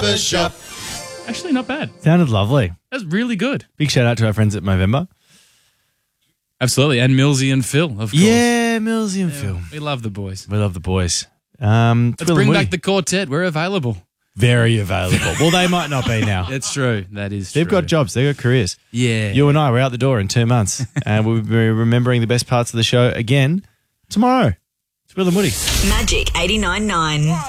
Shop. Actually, not bad. Sounded lovely. That's really good. Big shout out to our friends at Movember. Absolutely. And Millsy and Phil, of course. Yeah, Millsy and Phil. We love the boys. We love the boys. Let's bring back the quartet. We're available. Very available. Well, they might not be now. That's true. That is They've true. got jobs. They've got careers. Yeah. You and I, we're out the door in 2 months. And we'll be remembering the best parts of the show again tomorrow. It's Will and Woody. Magic 89.9.